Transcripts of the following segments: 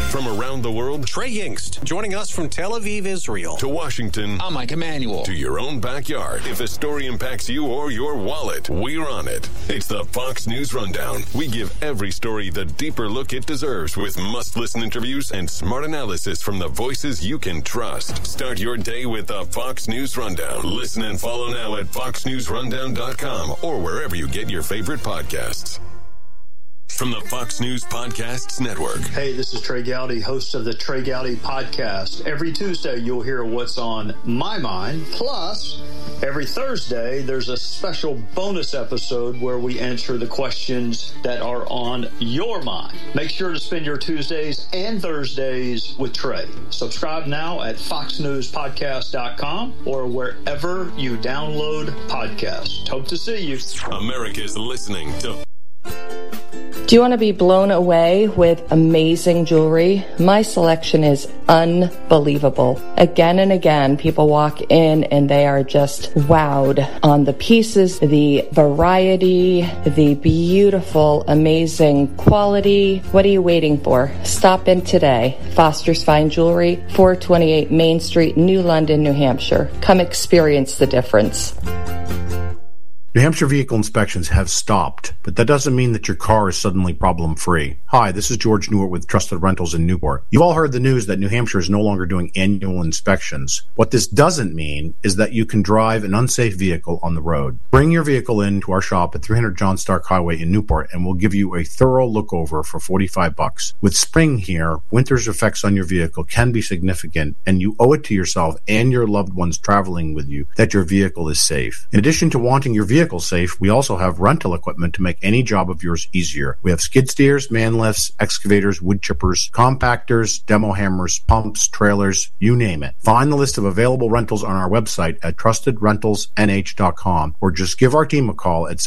From around the world, Trey Yingst, joining us from Tel Aviv, Israel. To Washington. I'm Mike Emanuel. To your own backyard. If a story impacts you or your wallet, we're on it. It's the Fox News Rundown. We give every story the deeper look it deserves with must-listen interviews and smart analysis from the voices you can trust. Start your day with the Fox News Rundown. Listen and follow now at foxnewsrundown.com or wherever you get your favorite podcasts. From the Fox News Podcasts Network. Hey, this is Trey Gowdy, host of the Trey Gowdy Podcast. Every Tuesday, you'll hear what's on my mind. Plus, every Thursday, there's a special bonus episode where we answer the questions that are on your mind. Make sure to spend your Tuesdays and Thursdays with Trey. Subscribe now at foxnewspodcast.com or wherever you download podcasts. Hope to see you. America's listening to... Do you want to be blown away with amazing jewelry? My selection is unbelievable. Again and again, people walk in and they are just wowed on the pieces, the variety, the beautiful, amazing quality. What are you waiting for? Stop in today. Foster's Fine Jewelry, 428 Main Street, New London, New Hampshire. Come experience the difference. New Hampshire vehicle inspections have stopped, but that doesn't mean that your car is suddenly problem-free. Hi, this is George Newart with Trusted Rentals in Newport. You've all heard the news that New Hampshire is no longer doing annual inspections. What this doesn't mean is that you can drive an unsafe vehicle on the road. Bring your vehicle in to our shop at 300 John Stark Highway in Newport, and we'll give you a thorough look-over for $45. With spring here, winter's effects on your vehicle can be significant, and you owe it to yourself and your loved ones traveling with you that your vehicle is safe. In addition to wanting your vehicle safe, we also have rental equipment to make any job of yours easier. We have skid steers, man lifts, excavators, wood chippers, compactors, demo hammers, pumps, trailers, you name it. Find the list of available rentals on our website at trustedrentalsnh.com or just give our team a call at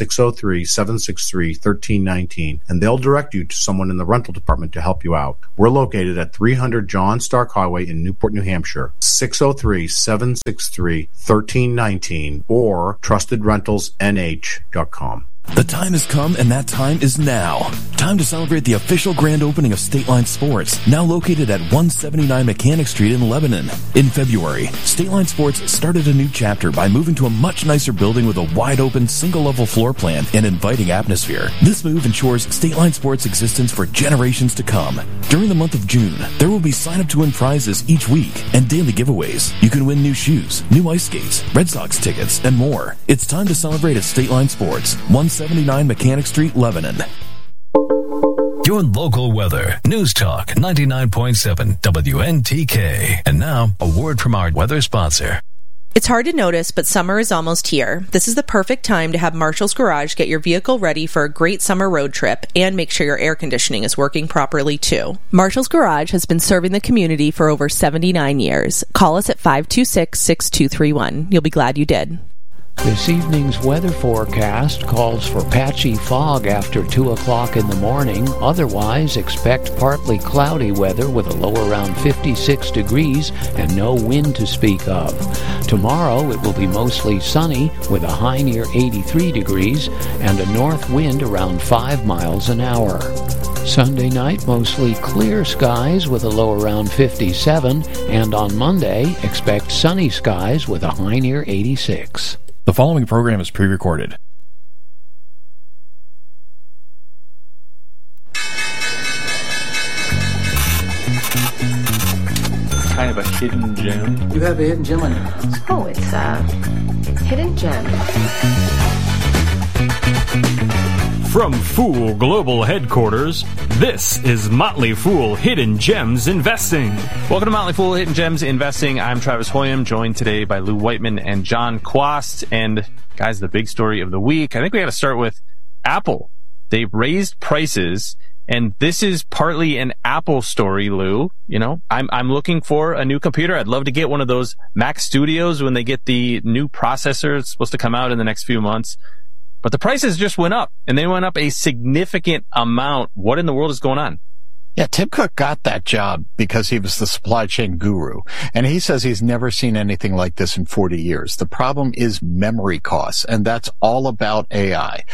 603-763-1319 and they'll direct you to someone in the rental department to help you out. We're located at 300 John Stark Highway in Newport, New Hampshire, 603-763-1319 or trustedrentalsnh.com. The time has come, and that time is now. Time to celebrate the official grand opening of State Line Sports, now located at 179 Mechanic Street in Lebanon. In February, State Line Sports started a new chapter by moving to a much nicer building with a wide-open, single-level floor plan and inviting atmosphere. This move ensures State Line Sports' existence for generations to come. During the month of June, there will be sign-up-to-win prizes each week and daily giveaways. You can win new shoes, new ice skates, Red Sox tickets, and more. It's time to celebrate at State Line Sports, 179 Mechanic Street, Lebanon. Your local weather. News Talk 99.7 WNTK. And now, a word from our weather sponsor. It's hard to notice, but summer is almost here. This is the perfect time to have Marshall's Garage get your vehicle ready for a great summer road trip and make sure your air conditioning is working properly, too. Marshall's Garage has been serving the community for over 79 years. Call us at 526-6231. You'll be glad you did. This evening's weather forecast calls for patchy fog after 2 o'clock in the morning. Otherwise, expect partly cloudy weather with a low around 56 degrees and no wind to speak of. Tomorrow, it will be mostly sunny with a high near 83 degrees and a north wind around 5 miles an hour. Sunday night, mostly clear skies with a low around 57, and on Monday, expect sunny skies with a high near 86. The following program is pre-recorded. Kind of a hidden gem. You have a hidden gem on you. Oh, it's a hidden gem. From Fool Global Headquarters, this is Motley Fool Hidden Gems Investing. Welcome to Motley Fool Hidden Gems Investing. I'm Travis Hoyam, joined today by Lou Whiteman and John Quast. And guys, the big story of the week, I think we got to start with Apple. They've raised prices, and this is partly an Apple story, Lou. You know, I'm looking for a new computer. I'd love to get one of those Mac Studios when they get the new processor. It's supposed to come out in the next few months. But the prices just went up, and they went up a significant amount. What in the world is going on? Yeah, Tim Cook got that job because he was the supply chain guru. And he says he's never seen anything like this in 40 years. The problem is memory costs, and that's all about AI.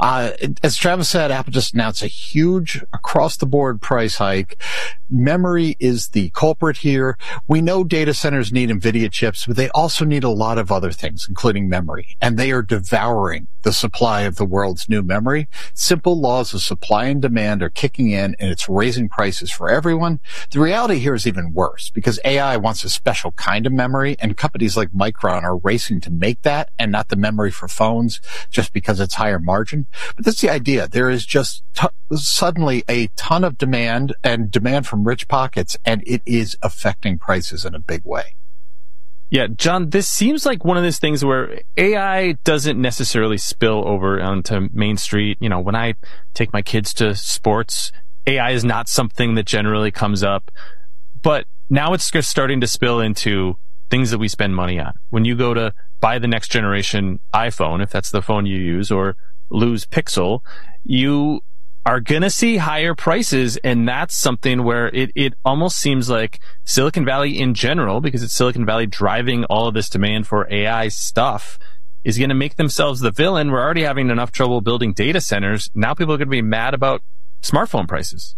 As Travis said, Apple just announced a huge across-the-board price hike. Memory is the culprit here. We know data centers need NVIDIA chips, but they also need a lot of other things, including memory. And they are devouring the supply of the world's new memory. Simple laws of supply and demand are kicking in, and it's raising prices for everyone. The reality here is even worse because AI wants a special kind of memory, and companies like Micron are racing to make that and not the memory for phones just because it's higher margin. But that's the idea. There is just suddenly a ton of demand and demand from rich pockets, and it is affecting prices in a big way. Yeah, John, this seems like one of those things where AI doesn't necessarily spill over onto Main Street. You know, when I take my kids to sports, AI is not something that generally comes up. But now it's just starting to spill into things that we spend money on. When you go to buy the next generation iPhone, if that's the phone you use, or lose Pixel, you are going to see higher prices, and that's something where it almost seems like Silicon Valley in general, because it's Silicon Valley driving all of this demand for AI stuff, is going to make themselves the villain. We're already having enough trouble building data centers. Now people are going to be mad about smartphone prices.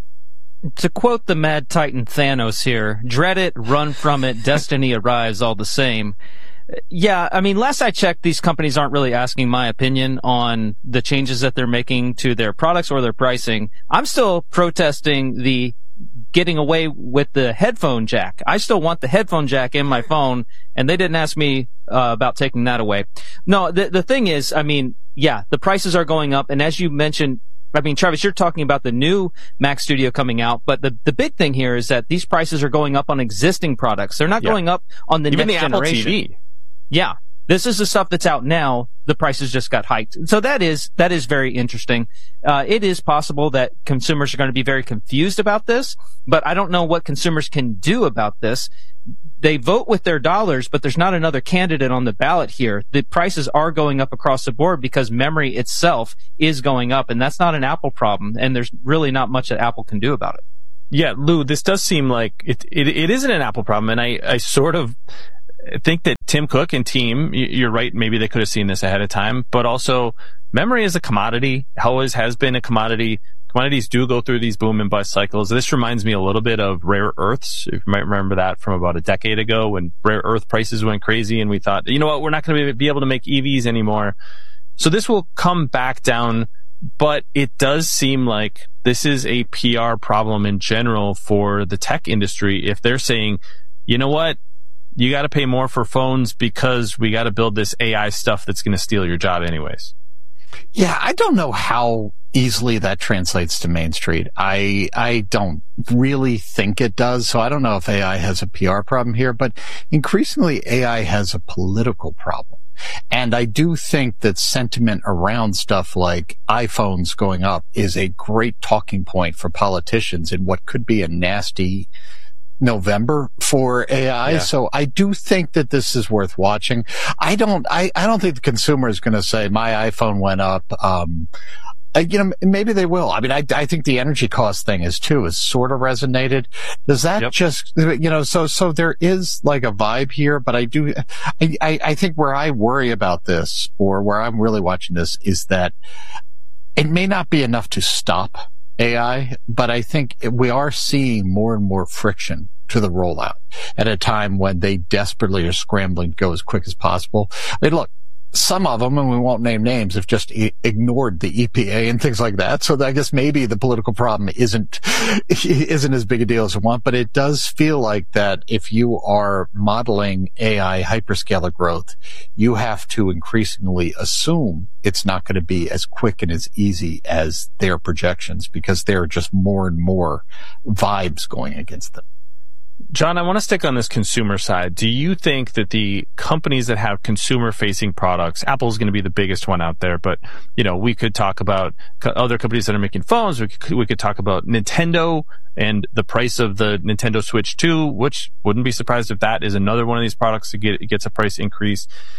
To quote the Mad Titan Thanos here, dread it, run from it, destiny arrives all the same. Yeah, I mean, last I checked, these companies aren't really asking my opinion on the changes that they're making to their products or their pricing. I'm still protesting the getting away with the headphone jack. I still want the headphone jack in my phone, and they didn't ask me about taking that away. No, the thing is, I mean, yeah, the prices are going up, and as you mentioned, I mean, Travis, you're talking about the new Mac Studio coming out, but the big thing here is that these prices are going up on existing products. They're not going up on the Even next the generation. Apple TV. Yeah. This is the stuff that's out now. The prices just got hiked. So that is very interesting. It is possible that consumers are going to be very confused about this, but I don't know what consumers can do about this. They vote with their dollars, but there's not another candidate on the ballot here. The prices are going up across the board because memory itself is going up, and that's not an Apple problem, and there's really not much that Apple can do about it. Yeah, Lou, this does seem like it isn't an Apple problem, and I sort of think that Tim Cook and team, you're right, maybe they could have seen this ahead of time, but also memory is a commodity, always has been a commodity. Commodities do go through these boom and bust cycles. This reminds me a little bit of rare earths. If you might remember that from about a decade ago when rare earth prices went crazy and we thought, you know what, we're not going to be able to make EVs anymore. So this will come back down, but it does seem like this is a PR problem in general for the tech industry. If they're saying, you know what, you got to pay more for phones because we got to build this AI stuff that's going to steal your job anyways. Yeah, I don't know how easily that translates to Main Street. I don't really think it does. So I don't know if AI has a PR problem here, but increasingly AI has a political problem. And I do think that sentiment around stuff like iPhones going up is a great talking point for politicians in what could be a nasty November for AI. Yeah. So I do think that this is worth watching. I don't think the consumer is going to say my iPhone went up. Maybe they will. I mean, I think the energy cost thing is sort of resonated. Does that just, so there is like a vibe here, but I think where I worry about this, or where I'm really watching this, is that it may not be enough to stop AI, but I think we are seeing more and more friction to the rollout at a time when they desperately are scrambling to go as quick as possible. I mean, look, some of them, and we won't name names, have just ignored the EPA and things like that. So I guess maybe the political problem isn't as big a deal as we want, but it does feel like that if you are modeling AI hyperscaler growth, you have to increasingly assume it's not going to be as quick and as easy as their projections, because there are just more and more vibes going against them. John, I want to stick on this consumer side. Do you think that the companies that have consumer-facing products, Apple's going to be the biggest one out there, but, we could talk about other companies that are making phones. We could talk about Nintendo and the price of the Nintendo Switch 2, which wouldn't be surprised if that is another one of these products that gets a price increase.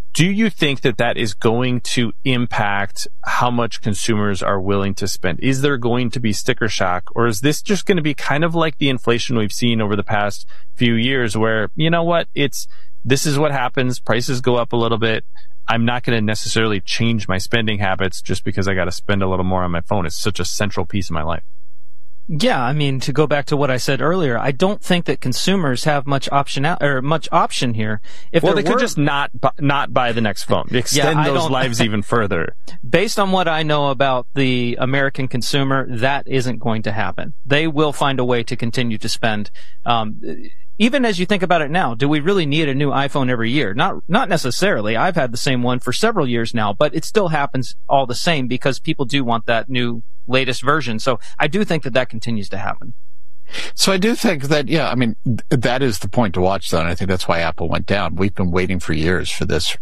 Do you think that is going to impact how much consumers are willing to spend? Is there going to be sticker shock, or is this just going to be kind of like the inflation we've seen over the past few years where, you know what, this is what happens, prices go up a little bit, I'm not going to necessarily change my spending habits just because I got to spend a little more on my phone. It's such a central piece of my life. Yeah, I mean, to go back to what I said earlier, I don't think that consumers have much option here. They could just not buy the next phone. Extend those lives even further. Based on what I know about the American consumer, that isn't going to happen. They will find a way to continue to spend. Even as you think about it now, do we really need a new iPhone every year? Not necessarily. I've had the same one for several years now, but it still happens all the same because people do want that new latest version. So I do think that continues to happen. So I do think that, that is the point to watch, though, and I think that's why Apple went down. We've been waiting for years for this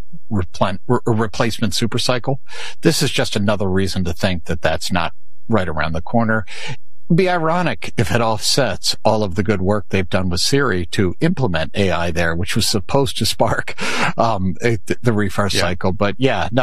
replacement super cycle. This is just another reason to think that that's not right around the corner. It'd be ironic if it offsets all of the good work they've done with Siri to implement AI there, which was supposed to spark the refresh cycle. But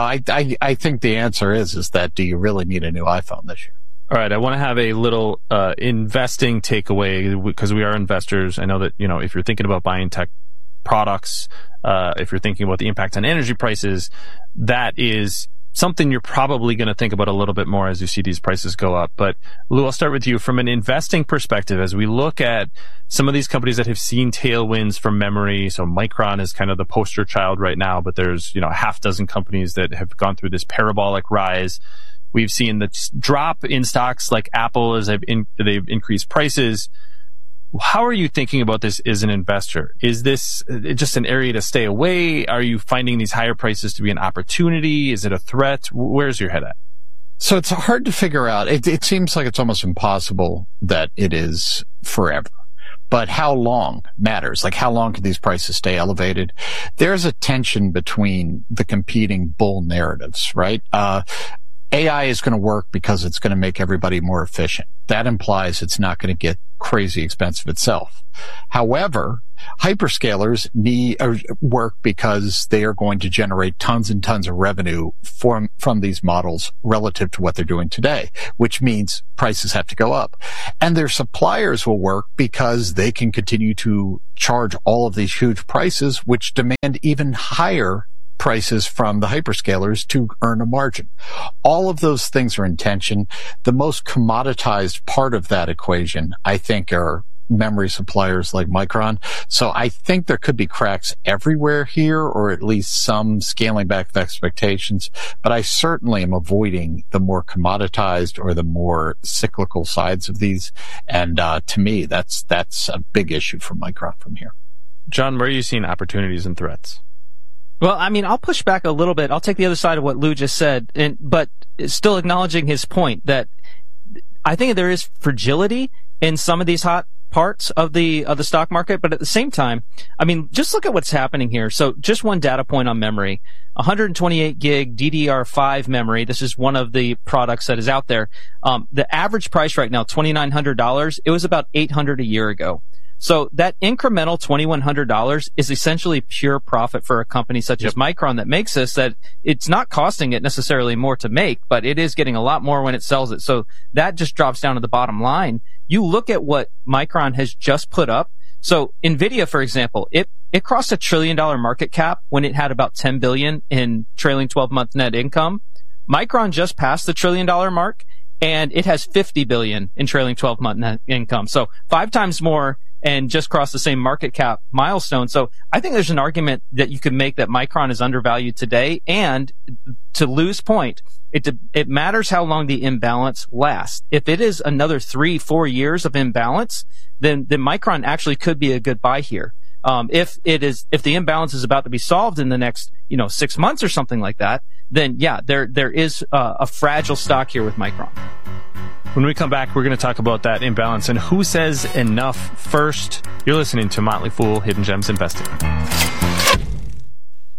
I think the answer is that do you really need a new iPhone this year? All right, I want to have a little investing takeaway because we are investors. I know that, if you're thinking about buying tech products, if you're thinking about the impact on energy prices, that is something you're probably going to think about a little bit more as you see these prices go up. But Lou, I'll start with you. From an investing perspective, as we look at some of these companies that have seen tailwinds from memory, so Micron is kind of the poster child right now, but there's, a half dozen companies that have gone through this parabolic rise. We've seen the drop in stocks like Apple as they've increased prices. How are you thinking about this as an investor? Is this just an area to stay away? Are you finding these higher prices to be an opportunity? Is it a threat? Where's your head at? So it's hard to figure out. It seems like it's almost impossible that it is forever. But how long matters. Like, how long can these prices stay elevated? There's a tension between the competing bull narratives, right? AI is going to work because it's going to make everybody more efficient. That implies it's not going to get crazy expensive itself. However, hyperscalers work because they are going to generate tons and tons of revenue from these models relative to what they're doing today, which means prices have to go up. And their suppliers will work because they can continue to charge all of these huge prices, which demand even higher prices from the hyperscalers to earn a margin. All of those things are in tension. The most commoditized part of that equation, I think, are memory suppliers like Micron. So I think there could be cracks everywhere here, or at least some scaling back of expectations. But I certainly am avoiding the more commoditized or the more cyclical sides of these. And to me, that's a big issue for Micron from here. John, where are you seeing opportunities and threats? Well, I'll push back a little bit. I'll take the other side of what Lou just said, but still acknowledging his point that I think there is fragility in some of these hot parts of the stock market, but at the same time, just look at what's happening here. So just one data point on memory, 128 gig DDR5 memory. This is one of the products that is out there. The average price right now, $2,900. It was about $800 a year ago. So that incremental $2,100 is essentially pure profit for a company such as Micron that makes this, that it's not costing it necessarily more to make, but it is getting a lot more when it sells it. So that just drops down to the bottom line. You look at what Micron has just put up. So NVIDIA, for example, it crossed $1 trillion market cap when it had about $10 billion in trailing 12-month net income. Micron just passed the $1 trillion mark, and it has $50 billion in trailing 12-month net income. So 5 times more, and just crossed the same market cap milestone. So I think there's an argument that you could make that Micron is undervalued today. And to Lou's point, it matters how long the imbalance lasts. If it is another 3-4 years of imbalance, then Micron actually could be a good buy here. If the imbalance is about to be solved in the next, 6 months or something like that, then there is a fragile stock here with Micron. When we come back, we're going to talk about that imbalance and who says enough first. You're listening to Motley Fool Hidden Gems Investing.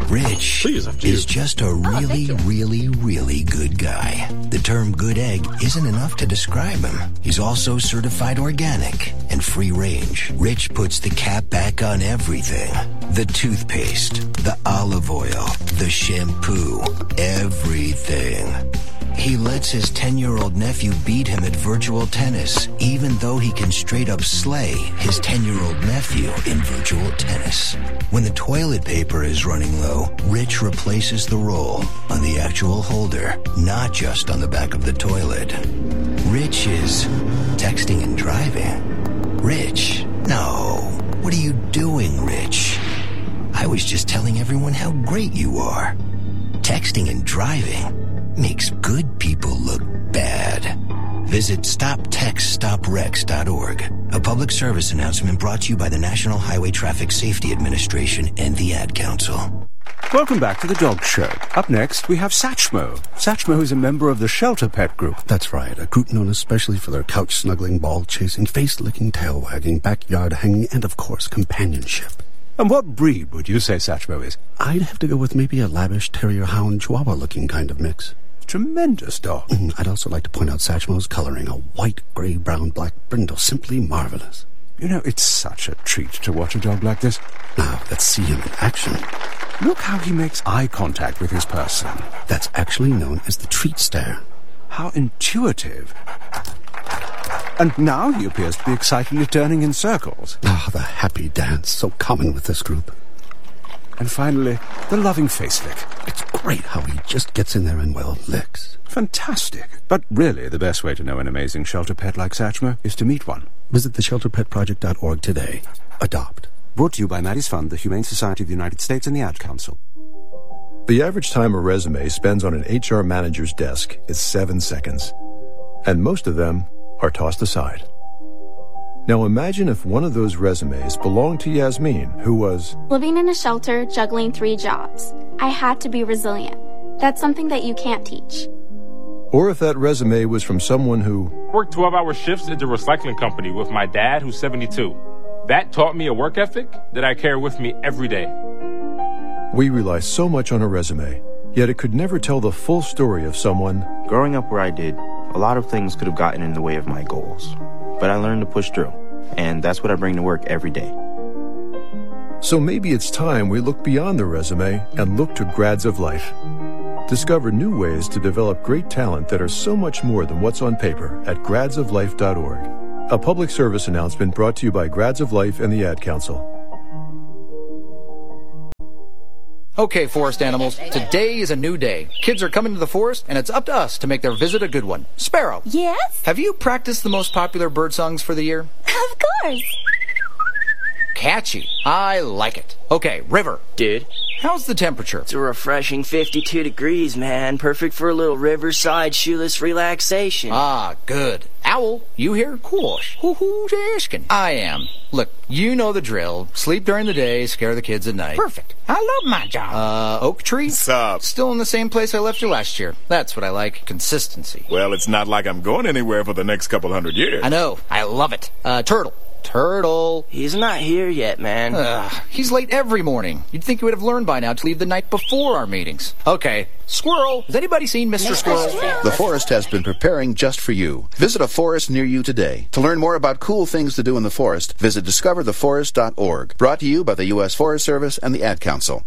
Rich is just a really good guy. The term good egg isn't enough to describe him. He's also certified organic and free range. Rich puts the cap back on everything. The toothpaste, the olive oil, the shampoo, everything. He lets his 10-year-old nephew beat him at virtual tennis, even though he can straight up slay his 10-year-old nephew in virtual tennis. When the toilet paper is running low, Rich replaces the roll on the actual holder, not just on the back of the toilet. Rich is texting and driving. Rich, no. What are you doing, Rich? I was just telling everyone how great you are. Texting and driving makes good people look bad. Visit StopTextStopWrecks.org. A public service announcement brought to you by the National Highway Traffic Safety Administration and the Ad Council. Welcome back to the Dog Show. Up next, we have Satchmo. Satchmo is a member of the Shelter Pet Group. That's right, a group known especially for their couch-snuggling, ball-chasing, face-licking, tail-wagging, backyard-hanging, and, of course, companionship. And what breed would you say Satchmo is? I'd have to go with maybe a lavish terrier-hound chihuahua-looking kind of mix. Tremendous dog. I'd also like to point out Satchmo's coloring, a white, gray, brown, black brindle, simply marvelous. You know, it's such a treat to watch a dog like this. Now, let's see him in action. Look how he makes eye contact with his person. That's actually known as the treat stare. How intuitive. And now he appears to be excitedly turning in circles. Ah, the happy dance, so common with this group. And finally, the loving face lick. It's great how he just gets in there and, well, licks. Fantastic. But really, the best way to know an amazing shelter pet like Satchmo is to meet one. Visit theshelterpetproject.org today. Adopt. Brought to you by Maddie's Fund, the Humane Society of the United States, and the Ad Council. The average time a resume spends on an HR manager's desk is 7 seconds. And most of them are tossed aside. Now imagine if one of those resumes belonged to Yasmin, who was living in a shelter, juggling 3 jobs. I had to be resilient. That's something that you can't teach. Or if that resume was from someone who worked 12-hour shifts at the recycling company with my dad, who's 72. That taught me a work ethic that I carry with me every day. We rely so much on a resume, yet it could never tell the full story of someone. Growing up where I did, a lot of things could have gotten in the way of my goals. But I learned to push through, and that's what I bring to work every day. So maybe it's time we look beyond the resume and look to Grads of Life. Discover new ways to develop great talent that are so much more than what's on paper at gradsoflife.org. A public service announcement brought to you by Grads of Life and the Ad Council. Okay, forest animals, today is a new day. Kids are coming to the forest, and it's up to us to make their visit a good one. Sparrow. Yes? Have you practiced the most popular bird songs for the year? Of course. Catchy. I like it. Okay, River. Dude. How's the temperature? It's a refreshing 52 degrees, man. Perfect for a little riverside shoeless relaxation. Ah, good. Owl, you here? Course. Who's asking? I am. Look, you know the drill. Sleep during the day, scare the kids at night. Perfect. I love my job. Oak Tree? Sup? Still in the same place I left you last year. That's what I like. Consistency. Well, it's not like I'm going anywhere for the next couple hundred years. I know. I love it. Turtle. Turtle. He's not here yet, man. He's late every morning. You'd think he would have learned by now to leave the night before our meetings. Okay. Squirrel. Has anybody seen Mr. Squirrel? The forest has been preparing just for you. Visit a forest near you today. To learn more about cool things to do in the forest, visit discovertheforest.org. Brought to you by the U.S. Forest Service and the Ad Council.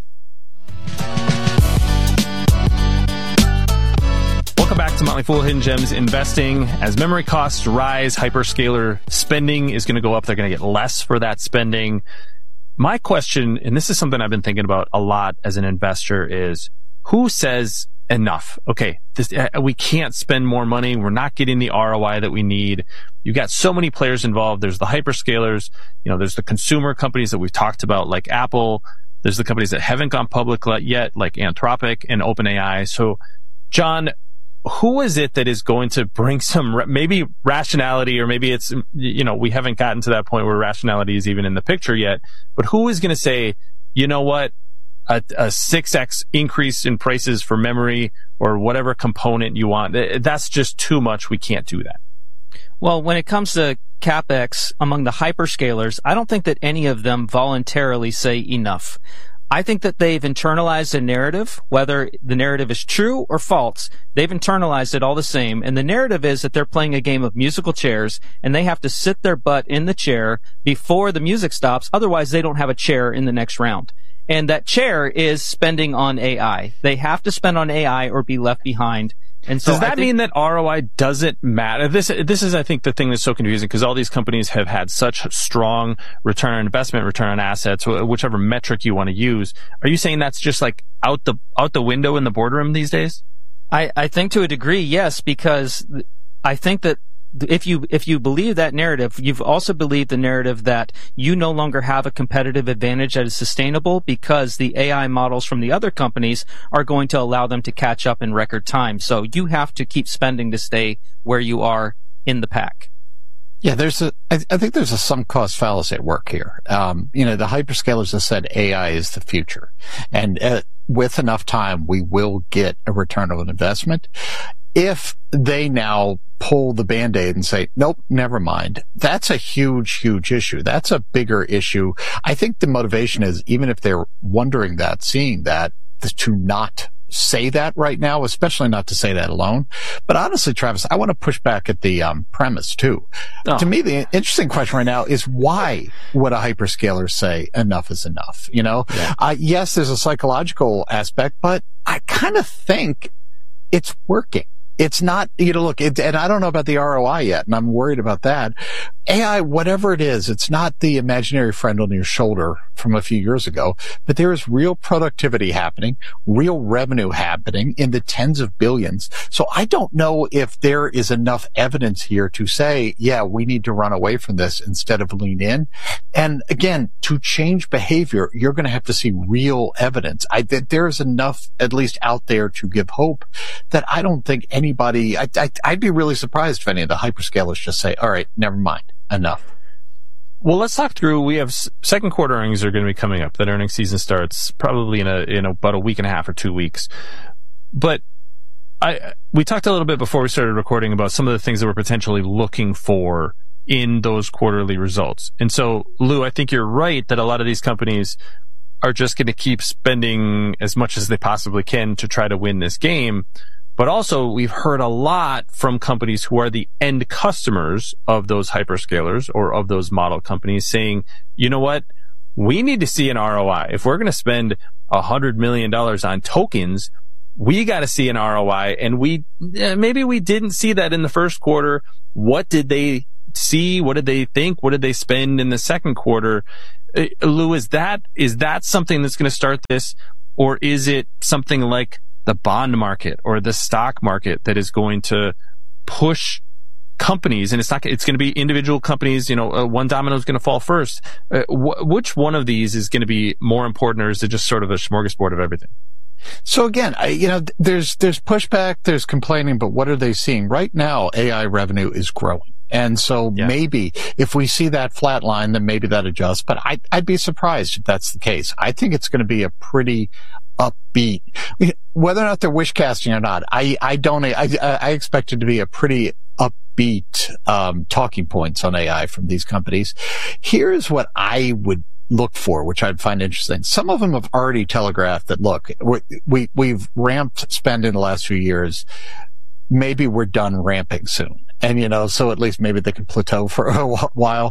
Welcome back to Motley Fool Hidden Gems Investing. As memory costs rise, hyperscaler spending is going to go up. They're going to get less for that spending. My question, and this is something I've been thinking about a lot as an investor, is who says enough? Okay, we can't spend more money. We're not getting the ROI that we need. You've got so many players involved. There's the hyperscalers. There's the consumer companies that we've talked about, like Apple. There's the companies that haven't gone public yet, like Anthropic and OpenAI. So, John, who is it that is going to bring some maybe rationality, or maybe it's, we haven't gotten to that point where rationality is even in the picture yet, but who is going to say, you know what, a 6x increase in prices for memory or whatever component you want, that's just too much. We can't do that. Well, when it comes to CapEx among the hyperscalers, I don't think that any of them voluntarily say enough. I think that they've internalized a narrative, whether the narrative is true or false. They've internalized it all the same. And the narrative is that they're playing a game of musical chairs and they have to sit their butt in the chair before the music stops. Otherwise, they don't have a chair in the next round. And that chair is spending on AI. They have to spend on AI or be left behind. And so does that mean that ROI doesn't matter? This is, I think, the thing that's so confusing because all these companies have had such strong return on investment, return on assets, whichever metric you want to use. Are you saying that's just like out the window in the boardroom these days? I think to a degree, yes, because I think that if you believe that narrative, you've also believed the narrative that you no longer have a competitive advantage that is sustainable because the AI models from the other companies are going to allow them to catch up in record time. So you have to keep spending to stay where you are in the pack. Yeah, I think there's a sunk cost fallacy at work here. The hyperscalers have said AI is the future, and with enough time, we will get a return on investment. If they now pull the Band-Aid and say, nope, never mind, that's a huge, huge issue. That's a bigger issue. I think the motivation is, even if they're wondering that, seeing that, to not say that right now, especially not to say that alone. But honestly, Travis, I want to push back at the premise too. To me, the interesting question right now is why would a hyperscaler say enough is enough? Yes, there's a psychological aspect, but I kind of think it's working. It's not, look, and I don't know about the ROI yet, and I'm worried about that. AI, whatever it is, it's not the imaginary friend on your shoulder from a few years ago, but there is real productivity happening, real revenue happening in the tens of billions. So I don't know if there is enough evidence here to say, yeah, we need to run away from this instead of lean in. And again, to change behavior, you're going to have to see real evidence. There's enough, at least out there, to give hope that I don't think anybody, I'd be really surprised if any of the hyperscalers just say, all right, never mind. Enough. Well, let's talk through. We have second quarter earnings are going to be coming up. That earnings season starts probably in about a week and a half or 2 weeks. But we talked a little bit before we started recording about some of the things that we're potentially looking for in those quarterly results. And so, Lou, I think you're right that a lot of these companies are just going to keep spending as much as they possibly can to try to win this game. But also, we've heard a lot from companies who are the end customers of those hyperscalers or of those model companies saying, you know what? We need to see an ROI. If we're going to spend $100 million on tokens, we got to see an ROI. And maybe we didn't see that in the first quarter. What did they see? What did they think? What did they spend in the second quarter? Lou, is that something that's going to start this? Or is it something like the bond market or the stock market that is going to push companies? And it's going to be individual companies. One domino is going to fall first. Which one of these is going to be more important, or is it just sort of a smorgasbord of everything? So again, there's pushback, there's complaining, but what are they seeing right now? AI revenue is growing. And so maybe if we see that flat line, then maybe that adjusts, but I'd be surprised if that's the case. I think it's going to be a pretty upbeat, whether or not they're wish casting or not. I expect it to be a pretty upbeat, talking points on AI from these companies. Here's what I would look for, which I'd find interesting. Some of them have already telegraphed that, look, we've ramped spend in the last few years. Maybe we're done ramping soon. And, so at least maybe they can plateau for a while.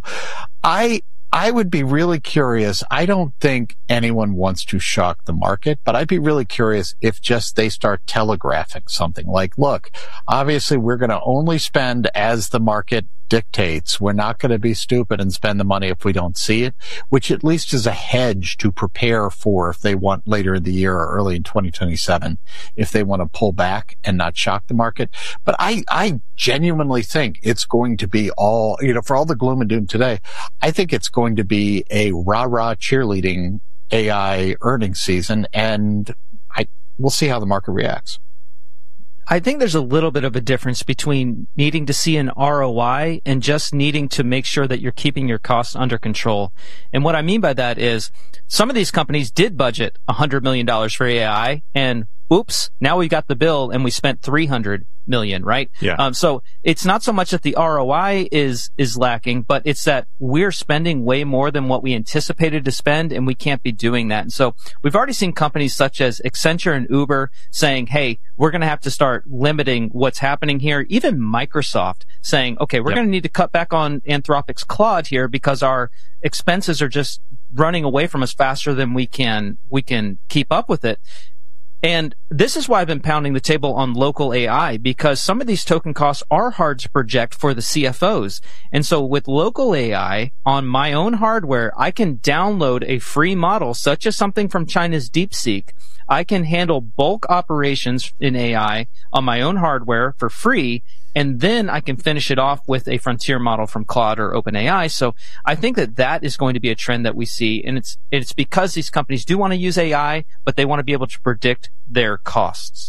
I would be really curious. I don't think anyone wants to shock the market, but I'd be really curious if just they start telegraphing something like, look, obviously we're going to only spend as the market dictates. We're not going to be stupid and spend the money if we don't see it, which at least is a hedge to prepare for if they want later in the year or early in 2027, if they want to pull back and not shock the market. But I genuinely think it's going to be all, for all the gloom and doom today, I think it's going to be a rah-rah cheerleading AI earnings season, and we'll see how the market reacts. I think there's a little bit of a difference between needing to see an ROI and just needing to make sure that you're keeping your costs under control. And what I mean by that is some of these companies did budget $100 million for AI, and oops, now we got the bill and we spent $300 million, right? Yeah. So it's not so much that the ROI is lacking, but it's that we're spending way more than what we anticipated to spend, and we can't be doing that. And so we've already seen companies such as Accenture and Uber saying, hey, we're going to have to start limiting what's happening here. Even Microsoft saying, okay, we're going to need to cut back on Anthropic's Claude here because our expenses are just running away from us faster than we can keep up with it. And this is why I've been pounding the table on local AI, because some of these token costs are hard to project for the CFOs. And so with local AI on my own hardware, I can download a free model, such as something from China's DeepSeek. I can handle bulk operations in AI on my own hardware for free, and then I can finish it off with a frontier model from Claude or OpenAI. So I think that is going to be a trend that we see, and it's because these companies do want to use AI, but they want to be able to predict their costs.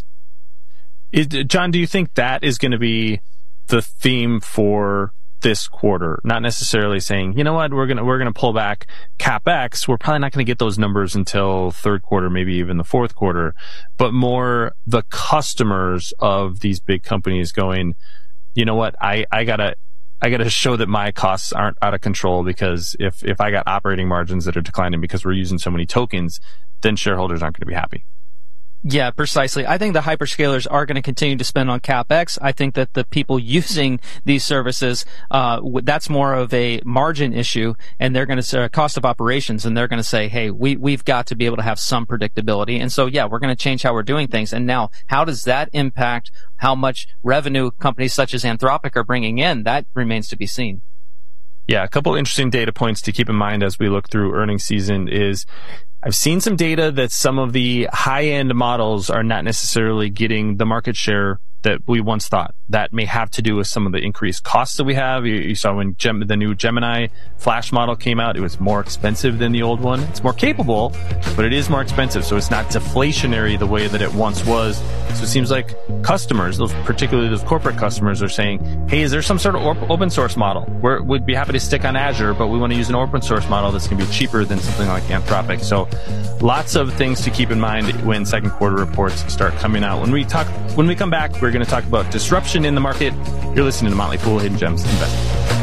John, do you think that is going to be the theme for this quarter? Not necessarily saying, you know what, we're gonna pull back CapEx. We're probably not going to get those numbers until third quarter, maybe even the fourth quarter, but more the customers of these big companies going, you know what, I gotta show that my costs aren't out of control, because if I got operating margins that are declining because we're using so many tokens, then shareholders aren't going to be happy. Yeah, precisely. I think the hyperscalers are going to continue to spend on CapEx. I think that the people using these services, that's more of a margin issue, and they're going to cost of operations, and they're going to say, hey, we've got to be able to have some predictability. And so, yeah, we're going to change how we're doing things. And now, how does that impact how much revenue companies such as Anthropic are bringing in? That remains to be seen. Yeah, a couple interesting data points to keep in mind as we look through earnings season is I've seen some data that some of the high-end models are not necessarily getting the market share that we once thought. That may have to do with some of the increased costs that we have. You saw when the new Gemini Flash model came out, it was more expensive than the old one. It's more capable, but it is more expensive, so it's not deflationary the way that it once was. So it seems like customers, particularly those corporate customers, are saying, hey, is there some sort of open source model? We'd be happy to stick on Azure, but we want to use an open source model that's going to be cheaper than something like Anthropic. So lots of things to keep in mind when second quarter reports start coming out. When we come back, we're going to talk about disruption in the market. You're listening to Motley Fool Hidden Gems Investing.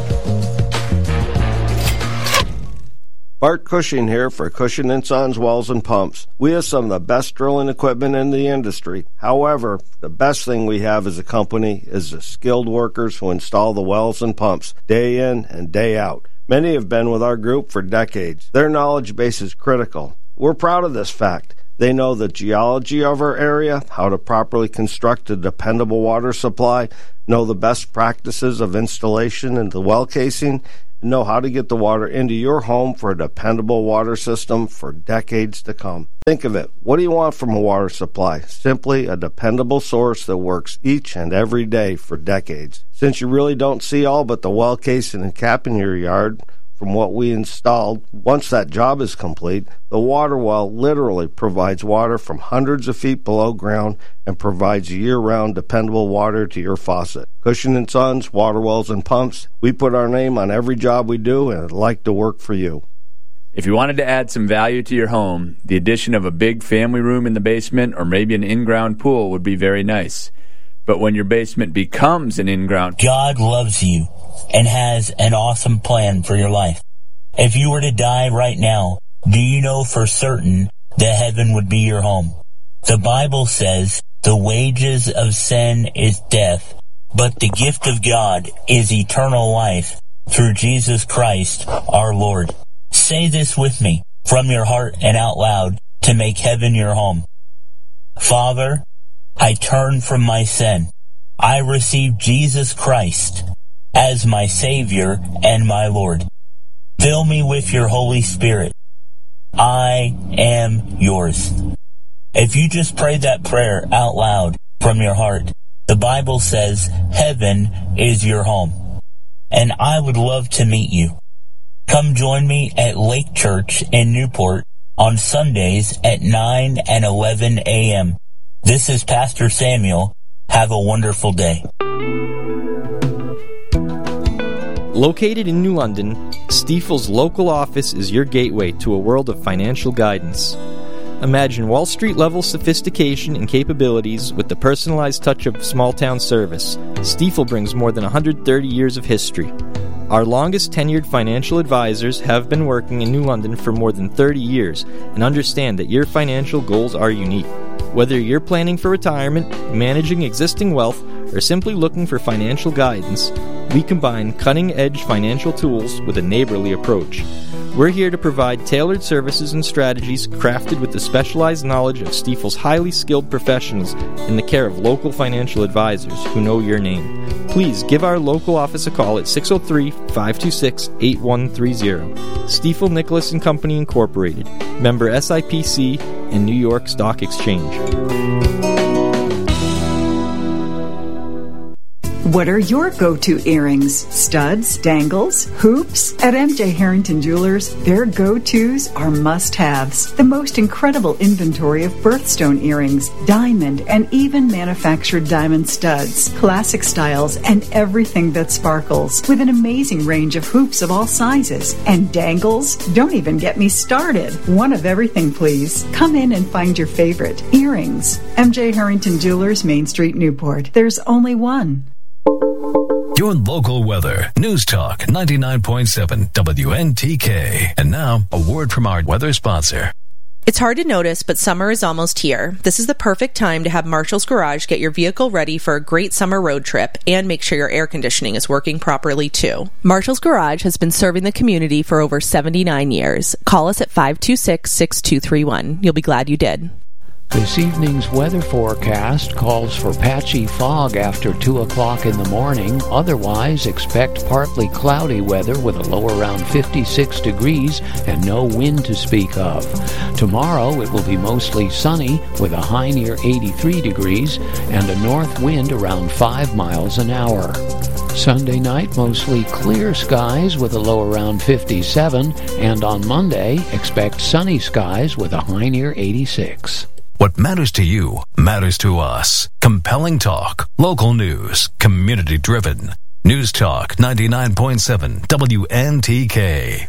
Bart Cushing here for Cushing & Sons Wells and Pumps. We have some of the best drilling equipment in the industry. However, the best thing we have as a company is the skilled workers who install the wells and pumps day in and day out. Many have been with our group for decades. Their knowledge base is critical. We're proud of this fact. They know the geology of our area, how to properly construct a dependable water supply, know the best practices of installation and the well casing, and know how to get the water into your home for a dependable water system for decades to come. Think of it. What do you want from a water supply? Simply a dependable source that works each and every day for decades. Since you really don't see all but the well casing and cap in your yard, from what we installed, once that job is complete, the water well literally provides water from hundreds of feet below ground and provides year-round dependable water to your faucet. Cushing & Sons, Water Wells and Pumps, we put our name on every job we do, and I'd like to work for you. If you wanted to add some value to your home, the addition of a big family room in the basement or maybe an in-ground pool would be very nice. But when your basement becomes an in-ground... God loves you and has an awesome plan for your life. If you were to die right now, do you know for certain that heaven would be your home? The Bible says the wages of sin is death, but the gift of God is eternal life through Jesus Christ our Lord. Say this with me from your heart and out loud to make heaven your home. Father, I turn from my sin. I receive Jesus Christ as my Savior and my Lord. Fill me with your Holy Spirit. I am yours. If you just pray that prayer out loud from your heart, the Bible says heaven is your home. And I would love to meet you. Come join me at Lake Church in Newport on Sundays at 9 and 11 a.m. This is Pastor Samuel. Have a wonderful day. Located in New London, Stifel's local office is your gateway to a world of financial guidance. imagine Wall Street level sophistication and capabilities with the personalized touch of small town service. Stifel brings more than 130 years of history. Our longest tenured financial advisors have been working in New London for more than 30 years and understand that your financial goals are unique. Whether you're planning for retirement, managing existing wealth, or simply looking for financial guidance, we combine cutting-edge financial tools with a neighborly approach. We're here to provide tailored services and strategies crafted with the specialized knowledge of Stifel's highly skilled professionals in the care of local financial advisors who know your name. Please give our local office a call at 603-526-8130. Stifel Nicholas & Company Incorporated, member SIPC and New York Stock Exchange. What are your go-to earrings? Studs, dangles, hoops? At MJ Harrington Jewelers, their go-tos are must-haves. The most incredible inventory of birthstone earrings, diamond, and even manufactured diamond studs, classic styles, and everything that sparkles, with an amazing range of hoops of all sizes. And dangles? Don't even get me started. One of everything, please. Come in and find your favorite. Earrings. MJ Harrington Jewelers, Main Street, Newport. There's only one. Your local weather. News Talk 99.7 WNTK. And now, a word from our weather sponsor. It's hard to notice, but summer is almost here. This is the perfect time to have Marshall's Garage get your vehicle ready for a great summer road trip and make sure your air conditioning is working properly, too. Marshall's Garage has been serving the community for over 79 years. Call us at 526-6231. You'll be glad you did. This evening's weather forecast calls for patchy fog after 2 o'clock in the morning. Otherwise, expect partly cloudy weather with a low around 56 degrees and no wind to speak of. Tomorrow, it will be mostly sunny with a high near 83 degrees and a north wind around 5 miles an hour. Sunday night, mostly clear skies with a low around 57, and on Monday, expect sunny skies with a high near 86. What matters to you matters to us. Compelling talk, local news, community-driven. News Talk 99.7 WNTK.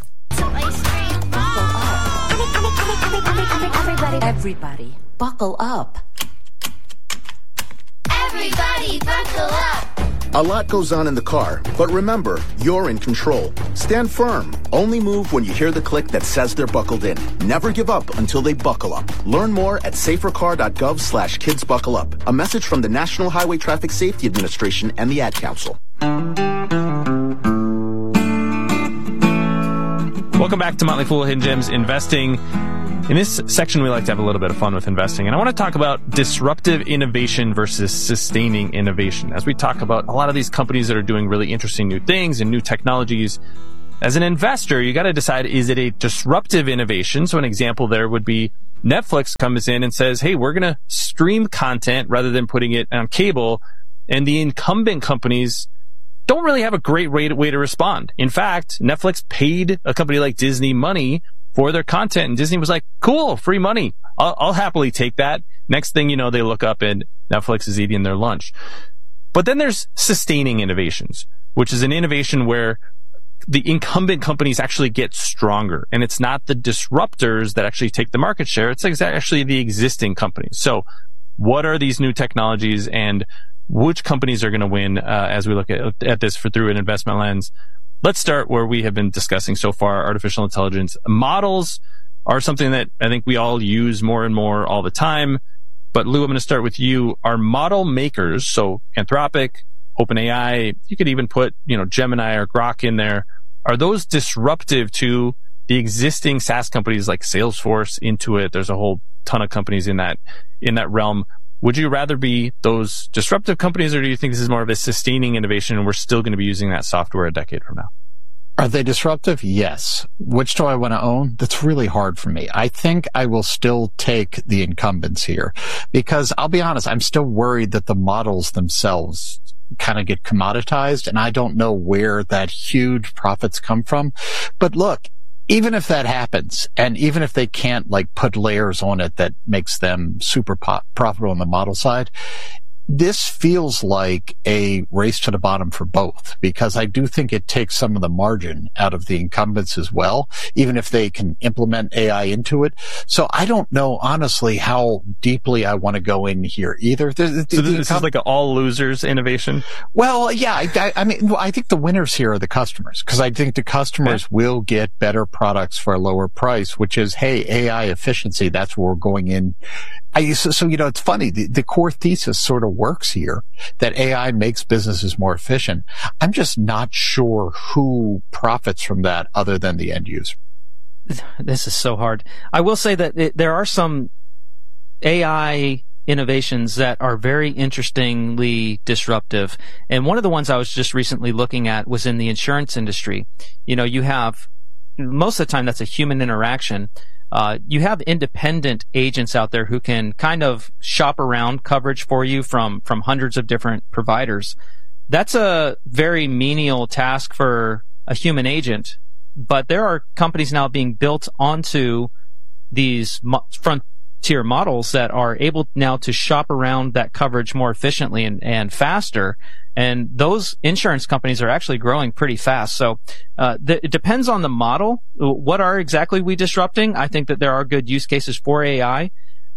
Everybody, buckle up. Everybody, buckle up. A lot goes on in the car, but remember, you're in control. Stand firm. Only move when you hear the click that says they're buckled in. Never give up until they buckle up. Learn more at safercar.gov/kidsbuckleup. A message from the National Highway Traffic Safety Administration and the Ad Council. Welcome back to Motley Fool Hidden Gems Investing. In this section, we like to have a little bit of fun with investing, and I want to talk about disruptive innovation versus sustaining innovation. As we talk about a lot of these companies that are doing really interesting new things and new technologies, as an investor, you got to decide, is it a disruptive innovation? So an example there would be Netflix comes in and says, hey, we're going to stream content rather than putting it on cable, and the incumbent companies don't really have a great way to respond. In fact, Netflix paid a company like Disney money for their content, and Disney was like, cool, free money. I'll happily take that. Next thing you know, they look up and Netflix is eating their lunch. But then there's sustaining innovations, which is an innovation where the incumbent companies actually get stronger. And it's not the disruptors that actually take the market share. It's actually the existing companies. So what are these new technologies and which companies are going to win as we look at this through an investment lens? Let's start where we have been discussing so far, artificial intelligence. Models are something that I think we all use more and more all the time. But Lou, I'm going to start with you. Are model makers, so Anthropic, OpenAI, you could even put, Gemini or Grok in there. Are those disruptive to the existing SaaS companies like Salesforce, Intuit? There's a whole ton of companies in that realm. Would you rather be those disruptive companies, or do you think this is more of a sustaining innovation and we're still going to be using that software a decade from now? Are they disruptive? Yes. Which do I want to own? That's really hard for me. I think I will still take the incumbents here because I'll be honest, I'm still worried that the models themselves kind of get commoditized, and I don't know where that huge profits come from. But look, even if that happens, and even if they can't put layers on it that makes them super profitable on the model side, this feels like a race to the bottom for both, because I do think it takes some of the margin out of the incumbents as well, even if they can implement AI into it. So I don't know, honestly, how deeply I want to go in here either. So this is like an all losers innovation? Well, yeah, I mean, I think the winners here are the customers, because I think the customers will get better products for a lower price, which is, hey, AI efficiency, that's where we're going in. So, it's funny. The core thesis sort of works here, that AI makes businesses more efficient. I'm just not sure who profits from that other than the end user. This is so hard. I will say that there are some AI innovations that are very interestingly disruptive. And one of the ones I was just recently looking at was in the insurance industry. You have, most of the time, that's a human interaction. You have independent agents out there who can kind of shop around coverage for you from hundreds of different providers. That's a very menial task for a human agent, but there are companies now being built onto these frontier models that are able now to shop around that coverage more efficiently and faster. And those insurance companies are actually growing pretty fast. So it depends on the model. What are exactly we disrupting? I think that there are good use cases for AI.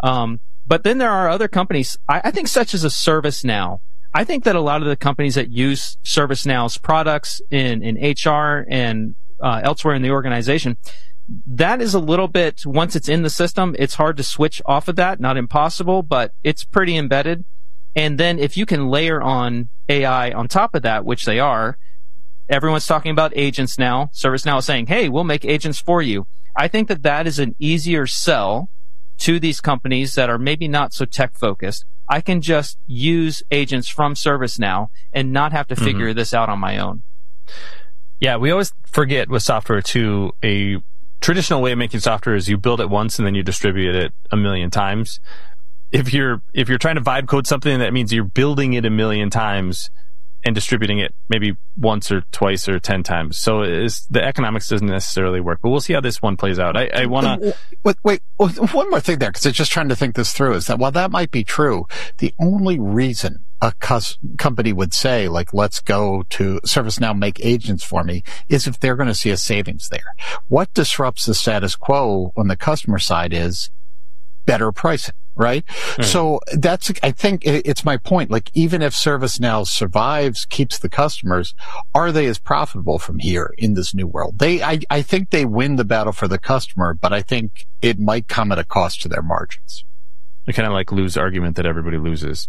But then there are other companies, I think, such as a ServiceNow. I think that a lot of the companies that use ServiceNow's products in HR and elsewhere in the organization, that is a little bit, once it's in the system, it's hard to switch off of that. Not impossible, but it's pretty embedded. And then if you can layer on AI on top of that, which they are, everyone's talking about agents now. ServiceNow is saying, hey, we'll make agents for you. I think that that is an easier sell to these companies that are maybe not so tech focused. I can just use agents from ServiceNow and not have to figure this out on my own. Yeah, we always forget with software too, a traditional way of making software is you build it once and then you distribute it 1 million times. If you're trying to vibe code something, that means you're building it 1 million times and distributing it maybe once or twice or 10 times. So the economics doesn't necessarily work, but we'll see how this one plays out. I want to... Wait, one more thing there, because I'm just trying to think this through, is that while that might be true, the only reason a company would say, like, let's go to ServiceNow, make agents for me, is if they're going to see a savings there. What disrupts the status quo on the customer side is better pricing. Right? So I think it's my point. Like, even if ServiceNow survives, keeps the customers, are they as profitable from here in this new world? I think they win the battle for the customer, but I think it might come at a cost to their margins. We kind of like lose argument that everybody loses.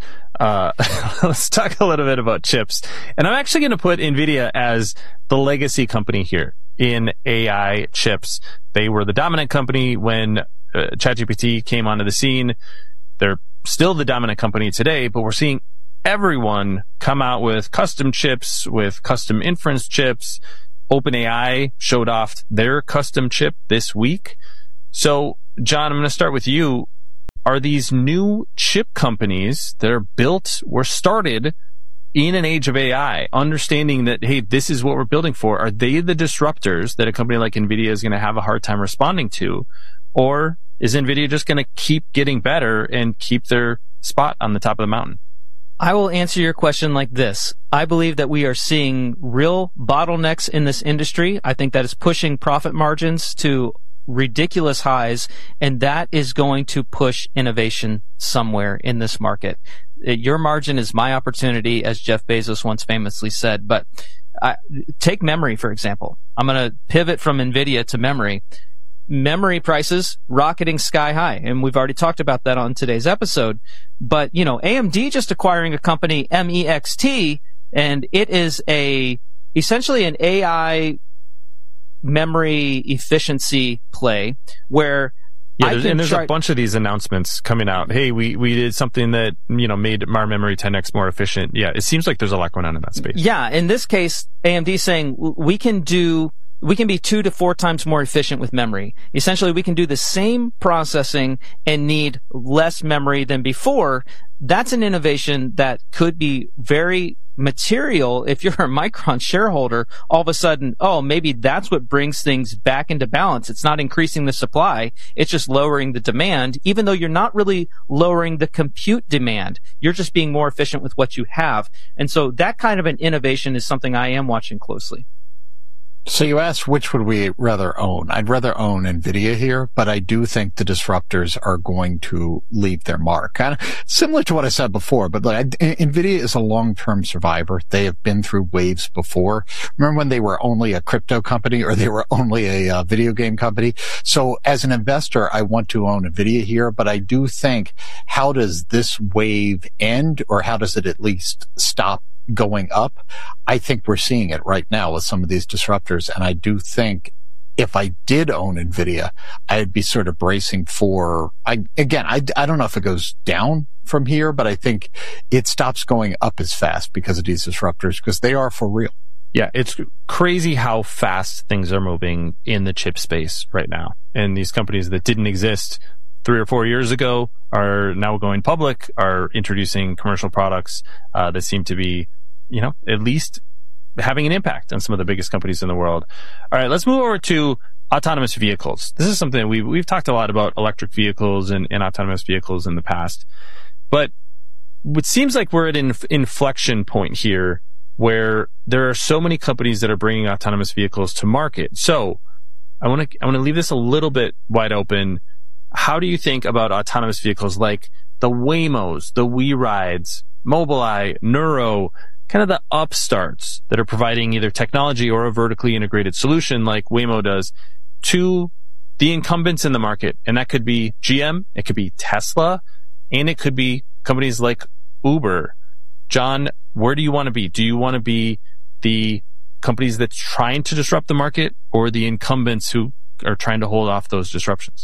Let's talk a little bit about chips. And I'm actually going to put NVIDIA as the legacy company here in AI chips. They were the dominant company when ChatGPT came onto the scene. They're still the dominant company today, but we're seeing everyone come out with custom chips, with custom inference chips. OpenAI showed off their custom chip this week. So, John, I'm going to start with you. Are these new chip companies that are were started in an age of AI, understanding that, hey, this is what we're building for? Are they the disruptors that a company like NVIDIA is going to have a hard time responding to? Or is NVIDIA just going to keep getting better and keep their spot on the top of the mountain? I will answer your question like this. I believe that we are seeing real bottlenecks in this industry. I think that is pushing profit margins to ridiculous highs, and that is going to push innovation somewhere in this market. Your margin is my opportunity, as Jeff Bezos once famously said. But take memory, for example. I'm going to pivot from NVIDIA to memory. Memory prices rocketing sky high, and we've already talked about that on today's episode. But, AMD just acquiring a company, MEXT, and it is essentially an AI memory efficiency play where there's a bunch of these announcements coming out. Hey, we did something that, made our memory 10x more efficient. Yeah, it seems like there's a lot going on in that space. Yeah, in this case, AMD saying we can be 2 to 4 times more efficient with memory. Essentially, we can do the same processing and need less memory than before. That's an innovation that could be very material, if you're a Micron shareholder, all of a sudden, oh, maybe that's what brings things back into balance. It's not increasing the supply. It's just lowering the demand, even though you're not really lowering the compute demand. You're just being more efficient with what you have. And so that kind of an innovation is something I am watching closely. So you asked which would we rather own. I'd rather own NVIDIA here, but I do think the disruptors are going to leave their mark. Kind of similar to what I said before, but like, NVIDIA is a long-term survivor. They have been through waves before. Remember when they were only a crypto company or they were only a video game company? So as an investor, I want to own NVIDIA here, but I do think, how does this wave end, or how does it at least stop going up? I think we're seeing it right now with some of these disruptors, and I do think if I did own NVIDIA, I'd be sort of bracing for, I don't know if it goes down from here, but I think it stops going up as fast because of these disruptors, because they are for real. Yeah, it's crazy how fast things are moving in the chip space right now. And these companies that didn't exist 3 or 4 years ago are now going public, are introducing commercial products that seem to be, at least having an impact on some of the biggest companies in the world. All right, let's move over to autonomous vehicles. This is something that we've talked a lot about, electric vehicles and autonomous vehicles in the past. But it seems like we're at an inflection point here where there are so many companies that are bringing autonomous vehicles to market. So I want to leave this a little bit wide open. How do you think about autonomous vehicles like the Waymos, the WeRides, Mobileye, Nuro, kind of the upstarts that are providing either technology or a vertically integrated solution like Waymo does to the incumbents in the market? And that could be GM, it could be Tesla, and it could be companies like Uber. John, where do you want to be? Do you want to be the companies that's trying to disrupt the market, or the incumbents who are trying to hold off those disruptions?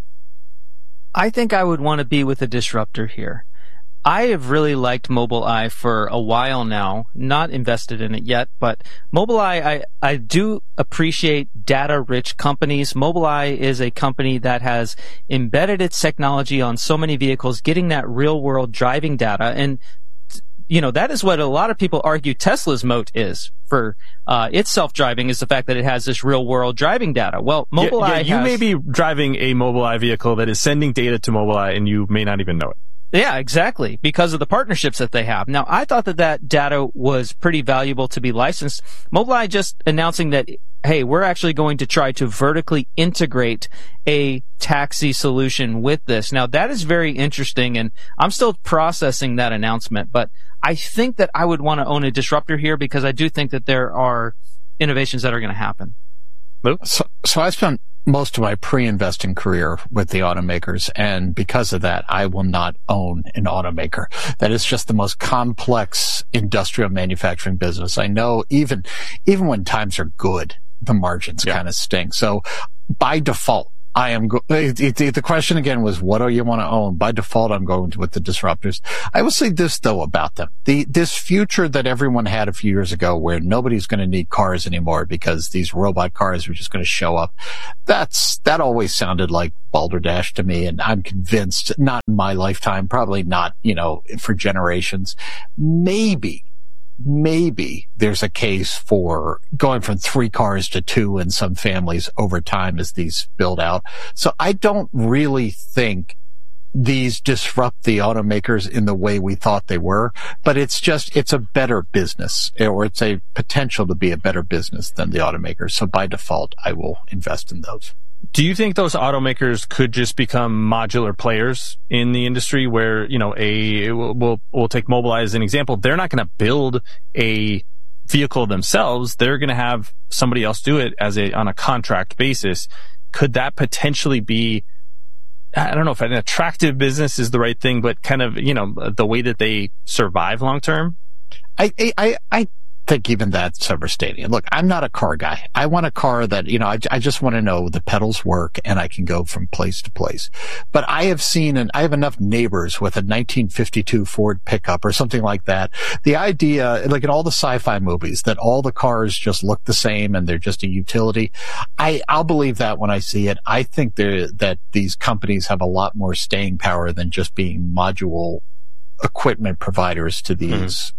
I think I would want to be with a disruptor here. I have really liked Mobileye for a while now, not invested in it yet, but Mobileye, I do appreciate data-rich companies. Mobileye is a company that has embedded its technology on so many vehicles, getting that real-world driving data. And, that is what a lot of people argue Tesla's moat is for its self-driving, is the fact that it has this real-world driving data. Well, Mobileye you may be driving a Mobileye vehicle that is sending data to Mobileye, and you may not even know it. Yeah, exactly, because of the partnerships that they have. Now, I thought that data was pretty valuable to be licensed. Mobileye just announcing that, hey, we're actually going to try to vertically integrate a taxi solution with this. Now, that is very interesting, and I'm still processing that announcement, but I think that I would want to own a disruptor here, because I do think that there are innovations that are going to happen. So I spent most of my pre-investing career with the automakers, and because of that, I will not own an automaker. That is just the most complex industrial manufacturing business. I know even when times are good, the margins kind of stink. So by default, I am the question again was, what do you want to own? By default, I'm going with the disruptors. I will say this though about them. This future that everyone had a few years ago, where nobody's going to need cars anymore because these robot cars are just going to show up. That always sounded like balderdash to me. And I'm convinced, not in my lifetime, probably not, for generations. Maybe there's a case for going from 3 cars to 2 in some families over time as these build out. So I don't really think these disrupt the automakers in the way we thought they were, but it's a better business, or it's a potential to be a better business than the automakers. So by default, I will invest in those. Do you think those automakers could just become modular players in the industry where, we'll take Mobileye as an example. They're not going to build a vehicle themselves. They're going to have somebody else do it on a contract basis. Could that potentially be, I don't know if an attractive business is the right thing, but kind of, the way that they survive long term? I think even that's overstating it. Look, I'm not a car guy. I want a car that, I just want to know the pedals work and I can go from place to place. But I have seen, and I have enough neighbors with a 1952 Ford pickup or something like that. The idea, like in all the sci-fi movies, that all the cars just look the same and they're just a utility. I'll believe that when I see it. I think that these companies have a lot more staying power than just being module equipment providers to these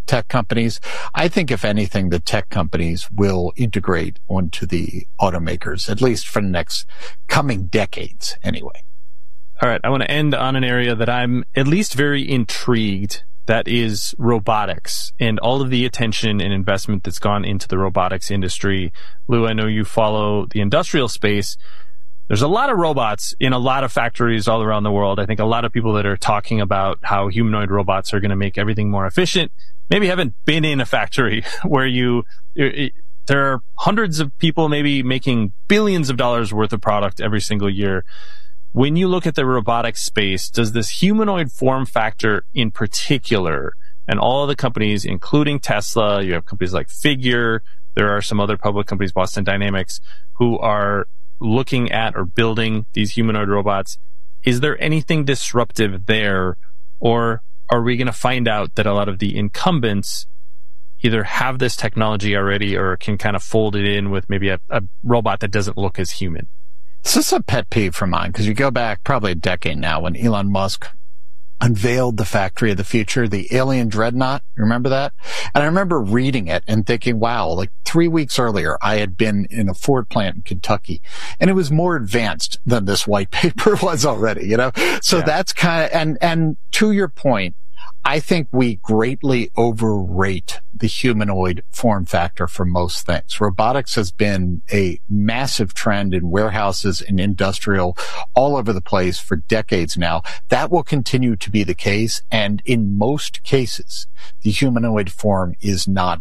tech companies. I think, if anything, the tech companies will integrate onto the automakers, at least for the next coming decades anyway. All right, I want to end on an area that I'm at least very intrigued. That is robotics and all of the attention and investment that's gone into the robotics industry. Lou, I know you follow the industrial space. There's a lot of robots in a lot of factories all around the world. I think a lot of people that are talking about how humanoid robots are going to make everything more efficient maybe haven't been in a factory where there are hundreds of people maybe making billions of dollars worth of product every single year. When you look at the robotics space, does this humanoid form factor in particular, and all of the companies, including Tesla, you have companies like Figure, there are some other public companies, Boston Dynamics, who are looking at or building these humanoid robots, is there anything disruptive there, or are we going to find out that a lot of the incumbents either have this technology already or can kind of fold it in with maybe a robot that doesn't look as human? This is a pet peeve for mine, because you go back probably a decade now when Elon Musk unveiled the factory of the future, the Alien Dreadnought. Remember that? And I remember reading it and thinking, wow, like 3 weeks earlier, I had been in a Ford plant in Kentucky, and it was more advanced than this white paper was already, So that's kind of, and to your point, I think we greatly overrate the humanoid form factor for most things. Robotics has been a massive trend in warehouses and industrial all over the place for decades now. That will continue to be the case. And in most cases, the humanoid form is not,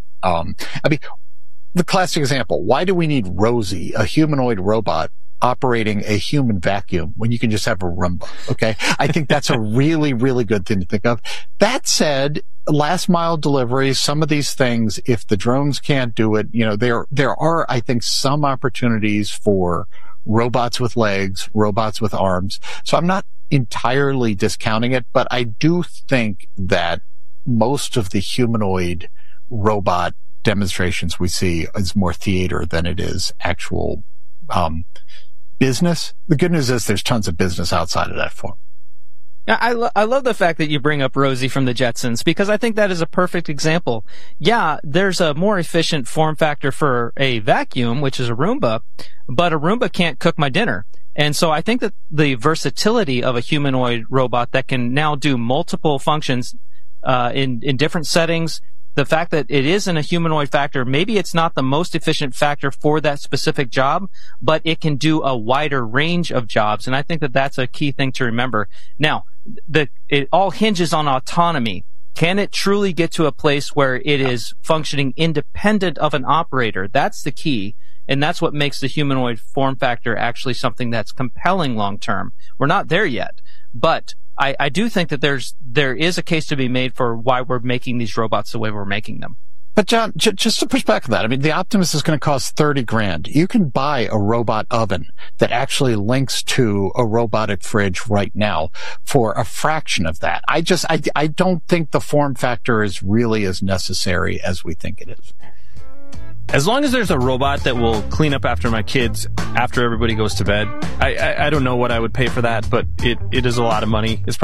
the classic example, why do we need Rosie, a humanoid robot, operating a human vacuum when you can just have a Roomba? Okay. I think that's a really, really good thing to think of. That said, last mile deliveries, some of these things, if the drones can't do it, there are, I think, some opportunities for robots with legs, robots with arms. So I'm not entirely discounting it, but I do think that most of the humanoid robot demonstrations we see is more theater than it is actual, business. The good news is there's tons of business outside of that form. I love the fact that you bring up Rosie from the Jetsons, because I think that is a perfect example. Yeah, there's a more efficient form factor for a vacuum, which is a Roomba, but a Roomba can't cook my dinner. And so I think that the versatility of a humanoid robot that can now do multiple functions in different settings, the fact that it is in a humanoid factor, maybe it's not the most efficient factor for that specific job, but it can do a wider range of jobs. And I think that that's a key thing to remember. Now, it all hinges on autonomy. Can it truly get to a place where it is functioning independent of an operator? That's the key. And that's what makes the humanoid form factor actually something that's compelling long term. We're not there yet, but I do think that there is a case to be made for why we're making these robots the way we're making them. But John, just to push back on that, I mean, the Optimus is going to cost $30,000. You can buy a robot oven that actually links to a robotic fridge right now for a fraction of that. I don't think the form factor is really as necessary as we think it is. As long as there's a robot that will clean up after my kids after everybody goes to bed, I don't know what I would pay for that, but it is a lot of money. It's probably